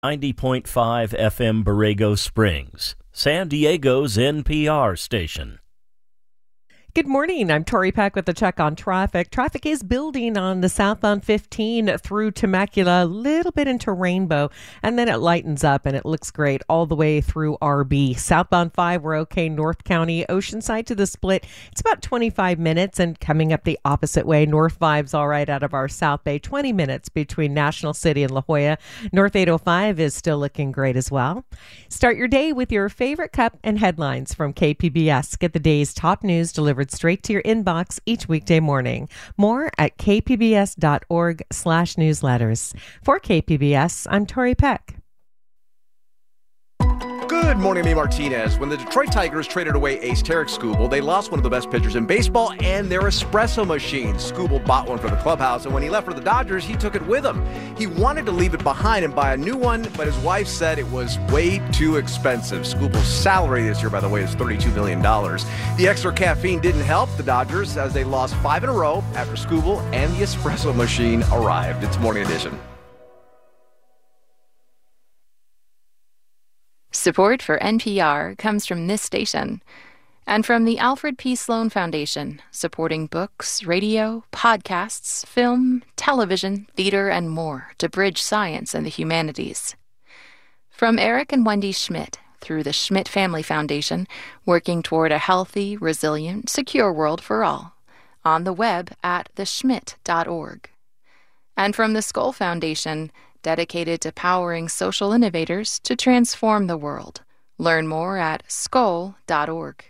90.5 FM Borrego Springs, San Diego's NPR station. Good morning. I'm Tori Peck with the check on traffic. Traffic is building on the southbound 15 through Temecula, a little bit into Rainbow, and then it lightens up and it looks great all the way through RB. Southbound 5, we're okay. North County, Oceanside to the split, it's about 25 minutes, and coming up the opposite way, North 5's all right out of our South Bay, 20 minutes between National City and La Jolla. North 805 is still looking great as well. Start your day with your favorite cup and headlines from KPBS. Get the day's top news delivered straight to your inbox each weekday morning. More at kpbs.org/newsletters. For KPBS, I'm Tori Peck. Good morning, me Martinez. When the Detroit Tigers traded away ace Tarek Skubal, they lost one of the best pitchers in baseball and their espresso machine. Skubal bought one for the clubhouse, and when he left for the Dodgers, he took it with him. He wanted to leave it behind and buy a new one, but his wife said it was way too expensive. Skubal's salary this year, by the way, is $32 million. The extra caffeine didn't help the Dodgers as they lost 5 in a row after Skubal and the espresso machine arrived. It's Morning Edition. Support for NPR comes from this station and from the Alfred P. Sloan Foundation, supporting books, radio, podcasts, film, television, theater, and more to bridge science and the humanities. From Eric and Wendy Schmidt through the Schmidt Family Foundation, working toward a healthy, resilient, secure world for all, on the web at theschmidt.org. And from the Skoll Foundation, dedicated to powering social innovators to transform the world. Learn more at skoll.org.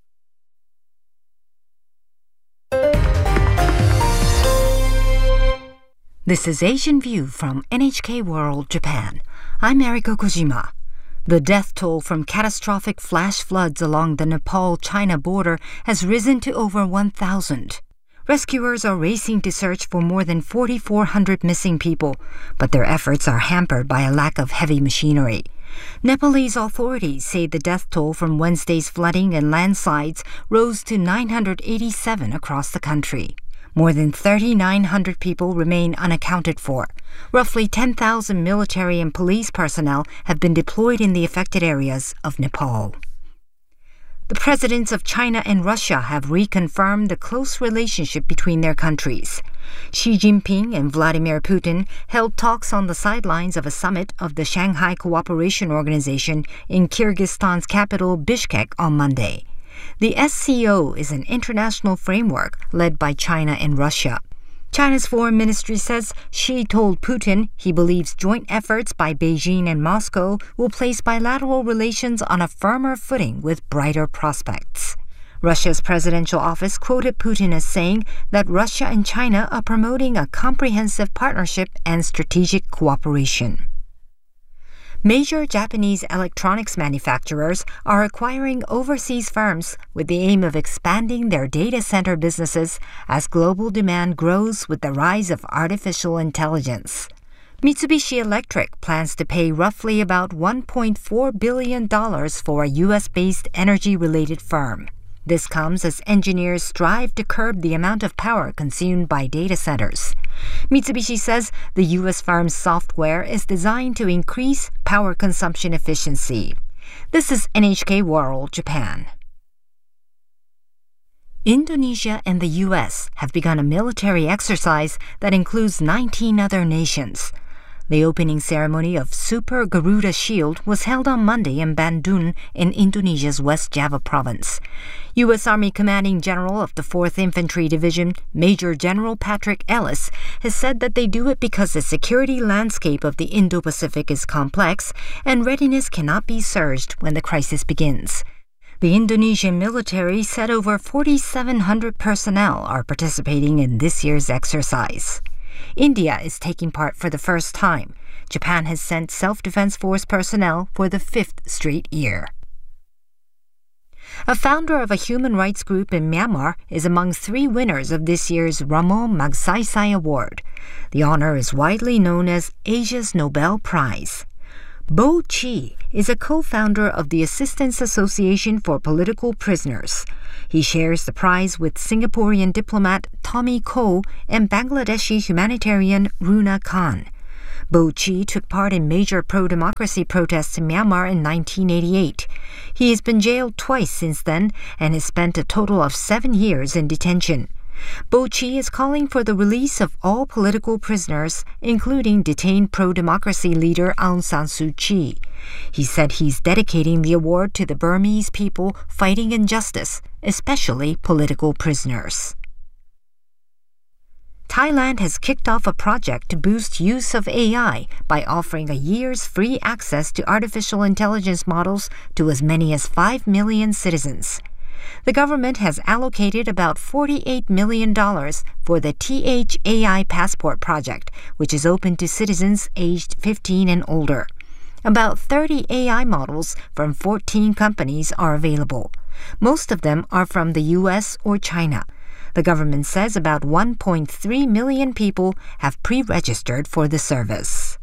This is Asian View from NHK World Japan. I'm Eriko Kojima. The death toll from catastrophic flash floods along the Nepal-China border has risen to over 1,000. Rescuers are racing to search for more than 4,400 missing people, but their efforts are hampered by a lack of heavy machinery. Nepalese authorities say the death toll from Wednesday's flooding and landslides rose to 987 across the country. More than 3,900 people remain unaccounted for. Roughly 10,000 military and police personnel have been deployed in the affected areas of Nepal. The presidents of China and Russia have reconfirmed the close relationship between their countries. Xi Jinping and Vladimir Putin held talks on the sidelines of a summit of the Shanghai Cooperation Organization in Kyrgyzstan's capital Bishkek on Monday. The SCO is an international framework led by China and Russia. China's foreign ministry says Xi told Putin he believes joint efforts by Beijing and Moscow will place bilateral relations on a firmer footing with brighter prospects. Russia's presidential office quoted Putin as saying that Russia and China are promoting a comprehensive partnership and strategic cooperation. Major Japanese electronics manufacturers are acquiring overseas firms with the aim of expanding their data center businesses as global demand grows with the rise of artificial intelligence. Mitsubishi Electric plans to pay roughly about $1.4 billion for a U.S.-based energy-related firm. This comes as engineers strive to curb the amount of power consumed by data centers. Mitsubishi says the U.S. firm's software is designed to increase power consumption efficiency. This is NHK World Japan. Indonesia and the U.S. have begun a military exercise that includes 19 other nations. The opening ceremony of Super Garuda Shield was held on Monday in Bandung in Indonesia's West Java province. U.S. Army Commanding General of the 4th Infantry Division, Major General Patrick Ellis, has said that they do it because the security landscape of the Indo-Pacific is complex and readiness cannot be surged when the crisis begins. The Indonesian military said over 4,700 personnel are participating in this year's exercise. India is taking part for the first time. Japan has sent self-defense force personnel for the 5th straight year. A founder of a human rights group in Myanmar is among 3 winners of this year's Ramon Magsaysay Award. The honor is widely known as Asia's Nobel Prize. Bo Chi is a co-founder of the Assistance Association for Political Prisoners. He shares the prize with Singaporean diplomat Tommy Koh and Bangladeshi humanitarian Runa Khan. Bo Chi took part in major pro-democracy protests in Myanmar in 1988. He has been jailed twice since then and has spent a total of 7 years in detention. Bo Chi is calling for the release of all political prisoners, including detained pro-democracy leader Aung San Suu Kyi. He said he's dedicating the award to the Burmese people fighting injustice, especially political prisoners. Thailand has kicked off a project to boost use of AI by offering a year's free access to artificial intelligence models to as many as 5 million citizens. The government has allocated about $48 million for the TH AI Passport project, which is open to citizens aged 15 and older. About 30 AI models from 14 companies are available. Most of them are from the U.S. or China. The government says about 1.3 million people have pre-registered for the service.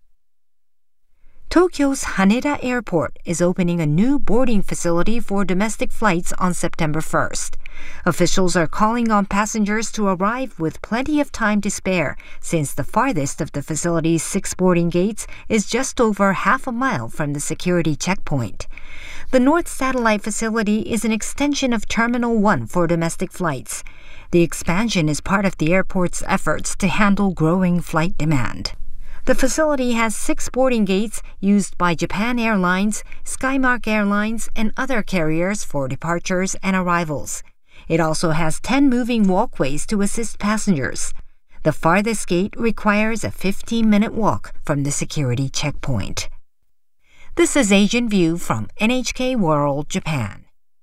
Tokyo's Haneda Airport is opening a new boarding facility for domestic flights on September 1st. Officials are calling on passengers to arrive with plenty of time to spare, since the farthest of the facility's 6 boarding gates is just over half a mile from the security checkpoint. The North Satellite facility is an extension of Terminal 1 for domestic flights. The expansion is part of the airport's efforts to handle growing flight demand. The facility has 6 boarding gates used by Japan Airlines, Skymark Airlines, and other carriers for departures and arrivals. It also has 10 moving walkways to assist passengers. The farthest gate requires a 15-minute walk from the security checkpoint. This is Asian View from NHK World Japan.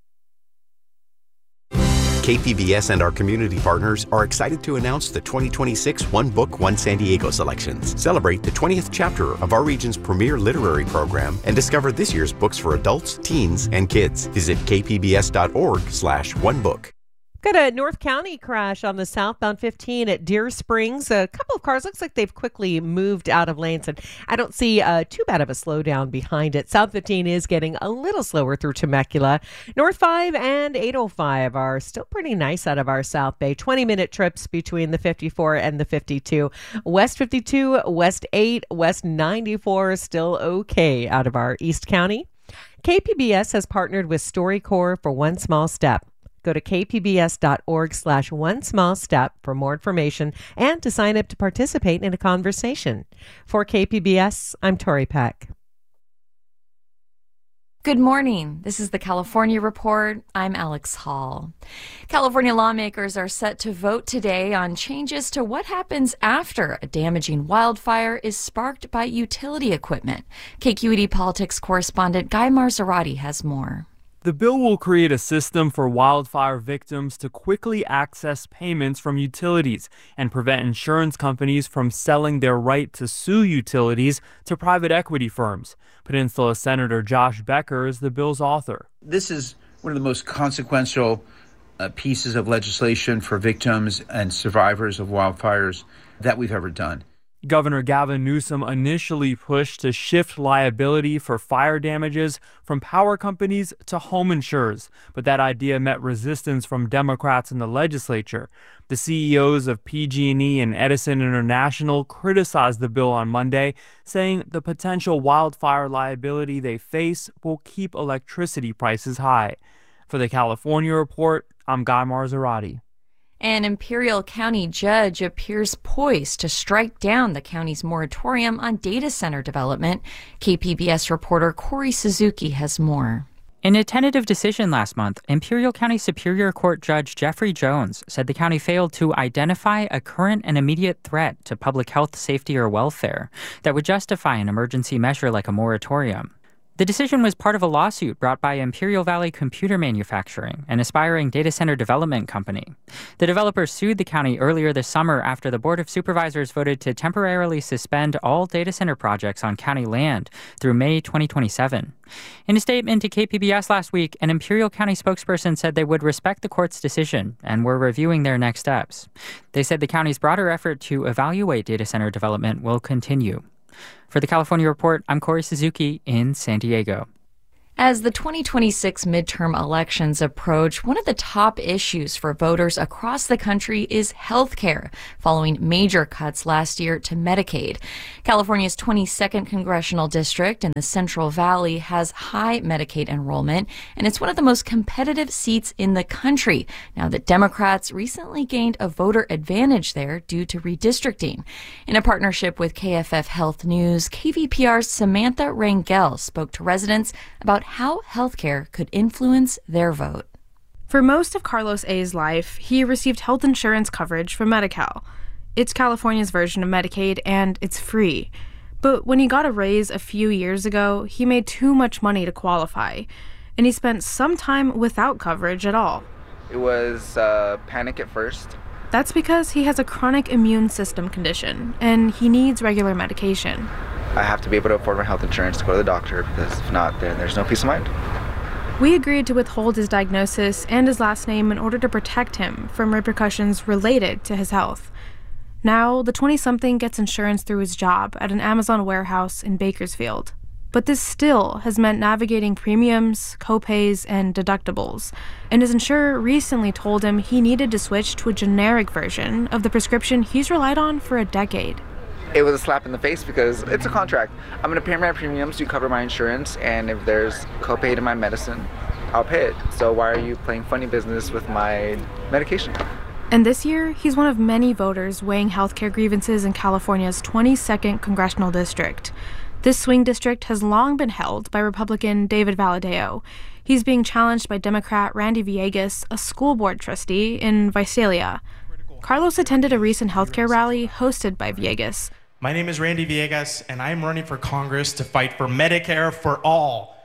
KPBS and our community partners are excited to announce the 2026 One Book, One San Diego selections. Celebrate the 20th chapter of our region's premier literary program and discover this year's books for adults, teens, and kids. Visit kpbs.org/onebook. Got a North County crash on the southbound 15 at Deer Springs. A couple of cars, looks like they've quickly moved out of lanes, and I don't see too bad of a slowdown behind it. South 15 is getting a little slower through Temecula. North 5 and 805 are still pretty nice out of our South Bay. 20-minute trips between the 54 and the 52. West 52, West 8, West 94 still okay out of our East County. KPBS has partnered with StoryCorps for One Small Step. Go to kpbs.org/one-small-step for more information and to sign up to participate in a conversation. For KPBS, I'm Tori Peck. Good morning. This is the California Report. I'm Alex Hall. California lawmakers are set to vote today on changes to what happens after a damaging wildfire is sparked by utility equipment. KQED Politics correspondent Guy Marzorati has more. The bill will create a system for wildfire victims to quickly access payments from utilities and prevent insurance companies from selling their right to sue utilities to private equity firms. Peninsula Senator Josh Becker is the bill's author. This is one of the most consequential pieces of legislation for victims and survivors of wildfires that we've ever done. Governor Gavin Newsom initially pushed to shift liability for fire damages from power companies to home insurers, but that idea met resistance from Democrats in the legislature. The CEOs of PG&E and Edison International criticized the bill on Monday, saying the potential wildfire liability they face will keep electricity prices high. For the California Report, I'm Guy Marzorati. An Imperial County judge appears poised to strike down the county's moratorium on data center development. KPBS reporter Corey Suzuki has more. In a tentative decision last month, Imperial County Superior Court Judge Jeffrey Jones said the county failed to identify a current and immediate threat to public health, safety, or welfare that would justify an emergency measure like a moratorium. The decision was part of a lawsuit brought by Imperial Valley Computer Manufacturing, an aspiring data center development company. The developer sued the county earlier this summer after the Board of Supervisors voted to temporarily suspend all data center projects on county land through May 2027. In a statement to KPBS last week, an Imperial County spokesperson said they would respect the court's decision and were reviewing their next steps. They said the county's broader effort to evaluate data center development will continue. For the California Report, I'm Corey Suzuki in San Diego. As the 2026 midterm elections approach, one of the top issues for voters across the country is health care, following major cuts last year to Medicaid. California's 22nd congressional district in the Central Valley has high Medicaid enrollment, and it's one of the most competitive seats in the country, now that Democrats recently gained a voter advantage there due to redistricting. In a partnership with KFF Health News, KVPR's Samantha Rangel spoke to residents about how healthcare could influence their vote. For most of Carlos A's life, he received health insurance coverage from Medi-Cal. It's California's version of Medicaid, and it's free. But when he got a raise a few years ago, he made too much money to qualify, and he spent some time without coverage at all. It was panic at first. That's because he has a chronic immune system condition, and he needs regular medication. I have to be able to afford my health insurance to go to the doctor, because if not, then there's no peace of mind. We agreed to withhold his diagnosis and his last name in order to protect him from repercussions related to his health. Now, the 20-something gets insurance through his job at an Amazon warehouse in Bakersfield. But this still has meant navigating premiums, copays, and deductibles. And his insurer recently told him he needed to switch to a generic version of the prescription he's relied on for a decade. It was a slap in the face because it's a contract. I'm going to pay my premiums to cover my insurance, and if there's copay to my medicine, I'll pay it. So why are you playing funny business with my medication? And this year, he's one of many voters weighing healthcare grievances in California's 22nd congressional district. This swing district has long been held by Republican David Valadao. He's being challenged by Democrat Randy Villegas, a school board trustee in Visalia. Carlos attended a recent healthcare rally hosted by Villegas. My name is Randy Villegas, and I'm running for Congress to fight for Medicare for all.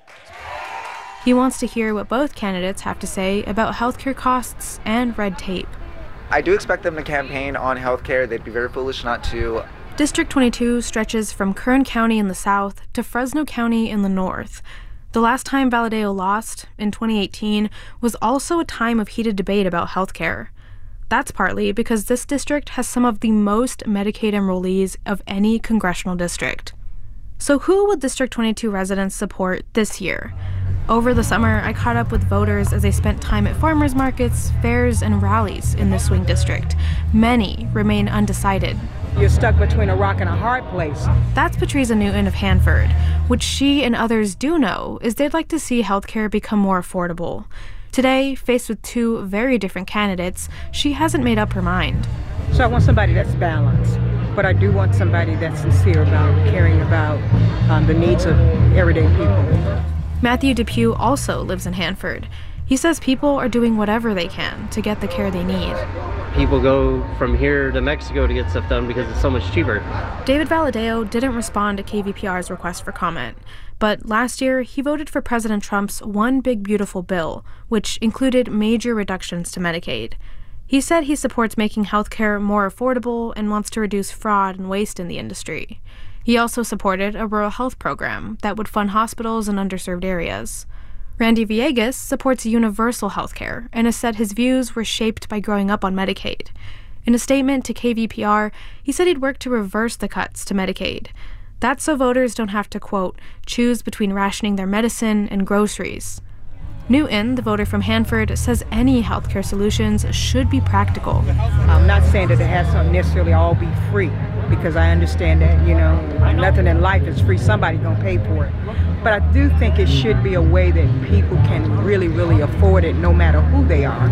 He wants to hear what both candidates have to say about healthcare costs and red tape. I do expect them to campaign on healthcare. They'd be very foolish not to. District 22 stretches from Kern County in the south to Fresno County in the north. The last time Valadao lost, in 2018, was also a time of heated debate about healthcare. That's partly because this district has some of the most Medicaid enrollees of any congressional district. So who will District 22 residents support this year? Over the summer, I caught up with voters as they spent time at farmers markets, fairs, and rallies in the swing district. Many remain undecided. You're stuck between a rock and a hard place. That's Patricia Newton of Hanford. What she and others do know is they'd like to see healthcare become more affordable. Today, faced with two very different candidates, she hasn't made up her mind. So I want somebody that's balanced, but I do want somebody that's sincere about caring about the needs of everyday people. Matthew Depew also lives in Hanford. He says people are doing whatever they can to get the care they need. People go from here to Mexico to get stuff done because it's so much cheaper. David Valadao didn't respond to KVPR's request for comment, but last year he voted for President Trump's One Big Beautiful Bill, which included major reductions to Medicaid. He said he supports making healthcare more affordable and wants to reduce fraud and waste in the industry. He also supported a rural health program that would fund hospitals in underserved areas. Randy Villegas supports universal health care and has said his views were shaped by growing up on Medicaid. In a statement to KVPR, he said he'd work to reverse the cuts to Medicaid. That's so voters don't have to, quote, choose between rationing their medicine and groceries. Newton, the voter from Hanford, says any healthcare solutions should be practical. I'm not saying that it has to necessarily all be free, because I understand that, nothing in life is free. Somebody's going to pay for it. But I do think it should be a way that people can really, really afford it no matter who they are.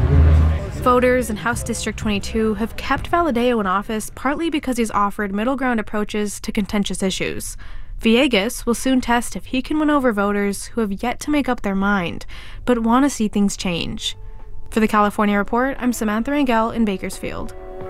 Voters in House District 22 have kept Valadao in office partly because he's offered middle ground approaches to contentious issues. Villegas will soon test if he can win over voters who have yet to make up their mind, but want to see things change. For the California Report, I'm Samantha Rangel in Bakersfield.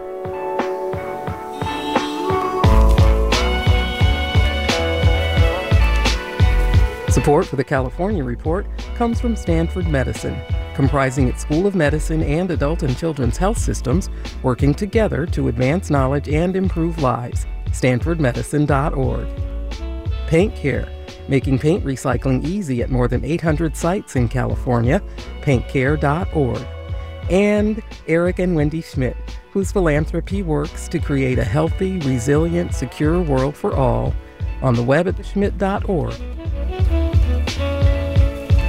Support for the California Report comes from Stanford Medicine, comprising its School of Medicine and Adult and Children's Health Systems, working together to advance knowledge and improve lives. StanfordMedicine.org. Paint Care, making paint recycling easy at more than 800 sites in California. PaintCare.org. And Eric and Wendy Schmidt, whose philanthropy works to create a healthy, resilient, secure world for all, on the web at schmidt.org.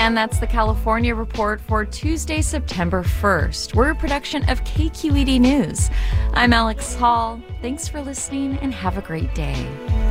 And that's the California Report for Tuesday, September 1st. We're a production of KQED News. I'm Alex Hall. Thanks for listening and have a great day.